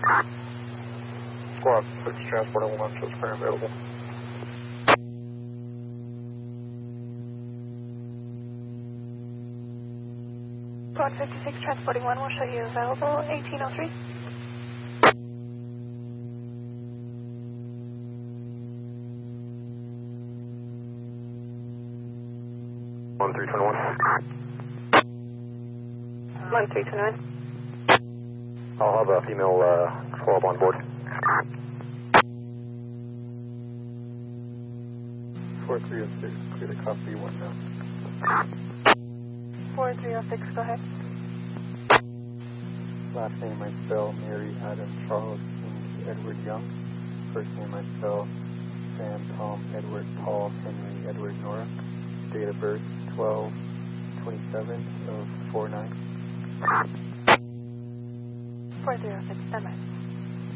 Squad 6 transporting 1 shows current available. Squad 56 transporting 1 will show you available 1803. One 321. 1329. I'll have a female 12 on board. 4306, clear to copy 1 now. 4306, go ahead. Last name I spell Mary Adam Charles King Edward Young. First name I spell Sam Tom Edward Paul Henry Edward Nora. Date of birth 12/27/49. 4306, stand by.